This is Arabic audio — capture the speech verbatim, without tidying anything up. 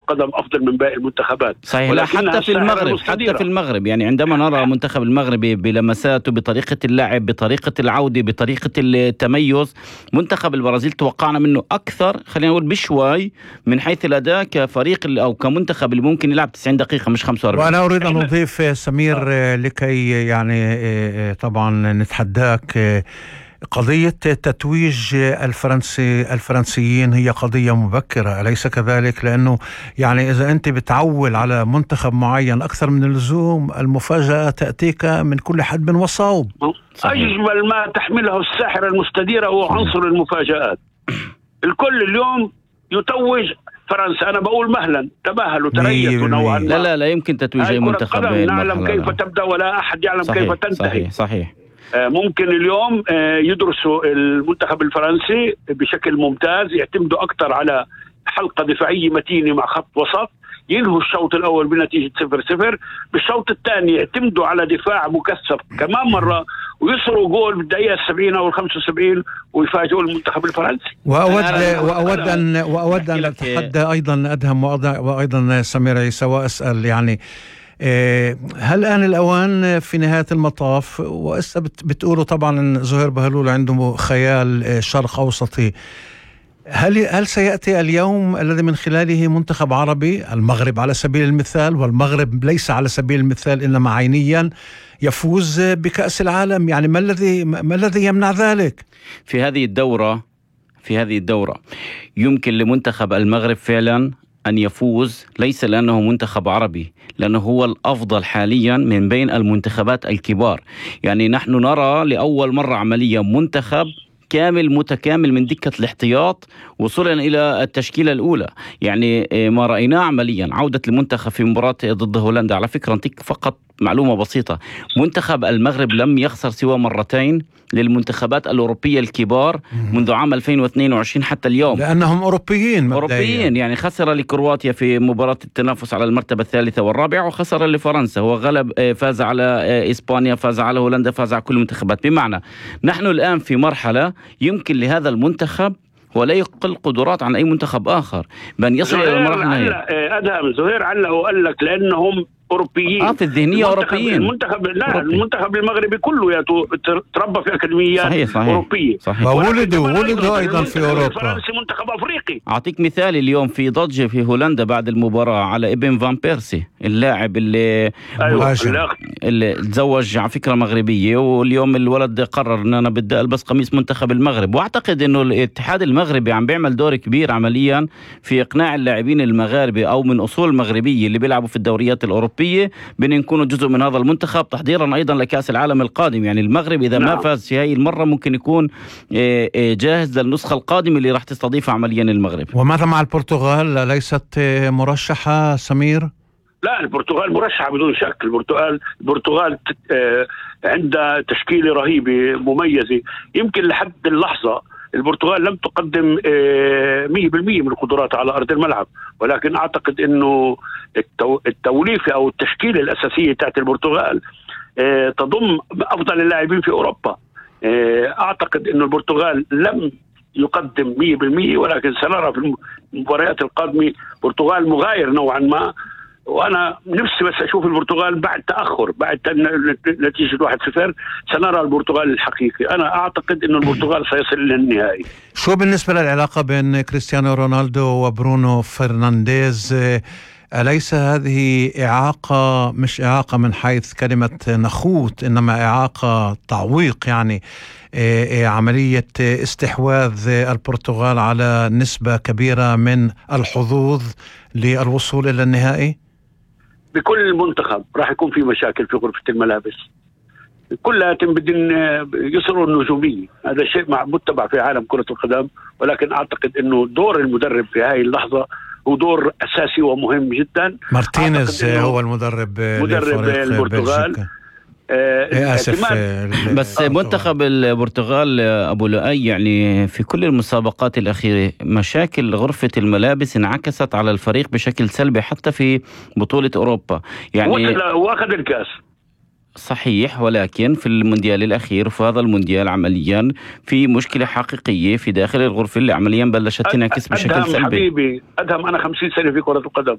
القدم أفضل من باقي المنتخبات. صحيح. لا حتى في المغرب حتى في المغرب يعني عندما نرى منتخب المغربي بلمساته بطريقة اللعب بطريقة العودة بطريقة التميز، منتخب البرازيل توقعنا منه أكثر خلينا نقول بشوي من حيث الأداء كفريق أو كمنتخب اللي ممكن يلعب تسعين دقيقة مش خمسة وأربعين. وأنا أريد أن أضيف سمير لكي يعني طبعا نتحداك، قضية تتويج الفرنسي الفرنسيين هي قضية مبكرة أليس كذلك؟ لأنه يعني إذا أنت بتعول على منتخب معين أكثر من اللزوم المفاجأة تأتيك من كل حدب وصوب. أجمل ما تحمله الساحرة المستديرة هو عنصر المفاجآت. الكل اليوم يتوج فرنسا، أنا بقول مهلا تباهلوا تريثوا نوعا ما. لا لا لا يمكن تتويج أي منتخب. نعلم كيف لا. تبدأ ولا أحد يعلم صحيح كيف تنتهي. صحيح صحيح. ممكن اليوم يدرسوا المنتخب الفرنسي بشكل ممتاز، يعتمدوا أكثر على حلقة دفاعية متينة مع خط وسط، ينهوا الشوط الأول بنتيجة صفر صفر، بالشوط الثاني يعتمدوا على دفاع مكثف كمان مرة ويصلوا جول بالدقيقة السبعين أو الخمسة وسبعين ويفاجئوا المنتخب الفرنسي. وأود وأود أن وأود أن أتحدى أيضا أدهم وأيضا سمير عيسى وأسأل يعني هل آن الأوان في نهاية المطاف، وإسا بتقولوا طبعا زهير بهلول عنده خيال شرق أوسطي، هل هل سيأتي اليوم الذي من خلاله منتخب عربي، المغرب على سبيل المثال، والمغرب ليس على سبيل المثال إنما عينيا، يفوز بكأس العالم؟ يعني ما الذي ما الذي يمنع ذلك؟ في هذه الدورة في هذه الدورة يمكن لمنتخب المغرب فعلا أن يفوز، ليس لأنه منتخب عربي، لأنه هو الأفضل حاليا من بين المنتخبات الكبار. يعني نحن نرى لأول مرة عمليا منتخب كامل متكامل من دكة الاحتياط وصولا إلى التشكيلة الأولى. يعني ما رأيناه عمليا عودة المنتخب في مباراة ضد هولندا. على فكرة نتيك فقط معلومة بسيطة، منتخب المغرب لم يخسر سوى مرتين للمنتخبات الأوروبية الكبار منذ عام ألفين واثنين وعشرين حتى اليوم، لأنهم أوروبيين أوروبيين. يعني خسر لكرواتيا في مباراة التنافس على المرتبة الثالثة والرابعة، وخسر لفرنسا، هو غلب فاز على إسبانيا، فاز على هولندا، فاز على كل المنتخبات. بمعنى نحن الآن في مرحلة يمكن لهذا المنتخب ولا يقل قدرات عن أي منتخب آخر بأن يصل إلى المرحلة. أدهم زهير علق وقال لك لأنهم أوروبيين. آه في الذهنية أوروبيين. المنتخب لا أوروبي. المنتخب المغربي كله تربى في أكاديميات صحيح صحيح. أوروبية، وولدوا ولدوا أيضا في أوروبا. الفرنسي منتخب أفريقي. أعطيك مثال، اليوم في ضجة في هولندا بعد المباراة على ابن فان بيرسي، اللاعب اللي أيوة. اللي تزوج على فكرة مغربية، واليوم الولد قرر أن أنا بدي ألبس قميص منتخب المغرب. وأعتقد أنه الاتحاد المغربي عم بيعمل دور كبير عمليا في إقناع اللاعبين المغاربة أو من أصول مغربية اللي بيلعبوا في الدوريات الأوروبية بأن يكونوا جزء من هذا المنتخب تحضيرا أيضا لكأس العالم القادم. يعني المغرب إذا نعم. ما فاز في هاي المرة ممكن يكون جاهز للنسخة القادمة اللي راح تستضيفها عمليا المغرب. وماذا مع البرتغال؟ ليست مرشحة سمير؟ لا البرتغال مرشحة بدون شك. البرتغال البرتغال عندها تشكيلة رهيبة مميزة. يمكن لحد اللحظة البرتغال لم تقدم مية بالمية من القدرات على أرض الملعب، ولكن أعتقد أنه التوليفة أو التشكيلة الأساسية تاعت البرتغال تضم أفضل اللاعبين في أوروبا. أعتقد أنه البرتغال لم يقدم مية بالمية، ولكن سنرى في المباريات القادمة برتغال مغاير نوعا ما. وأنا نفسي بس أشوف البرتغال بعد تأخر، بعد نتيجة واحد صفر سنرى البرتغال الحقيقي. أنا أعتقد أن البرتغال سيصل للنهائي. شو بالنسبة للعلاقة بين كريستيانو رونالدو وبرونو فرنانديز؟ أليس هذه إعاقة، مش إعاقة من حيث كلمة نخوت، إنما إعاقة تعويق، يعني عملية استحواذ البرتغال على نسبة كبيرة من الحظوظ للوصول إلى النهائي؟ بكل منتخب راح يكون في مشاكل في غرفة الملابس، كلها بدهم يصيروا النجومية. هذا شيء متبع في عالم كرة القدم، ولكن أعتقد أنه دور المدرب في هاي اللحظة هو دور أساسي ومهم جدا. مارتينيز هو المدرب مدرب البرتغال. آه آسف بس منتخب البرتغال أبو لؤي يعني في كل المسابقات الأخيرة مشاكل غرفة الملابس انعكست على الفريق بشكل سلبي حتى في بطولة أوروبا. يعني وأخذ الكأس صحيح، ولكن في المونديال الأخير وفي هذا المونديال عمليا في مشكلة حقيقية في داخل الغرفة اللي عمليا بلشت تنعكس بشكل سلبي. حبيبي أدهم أنا خمسين سنة في كرة القدم،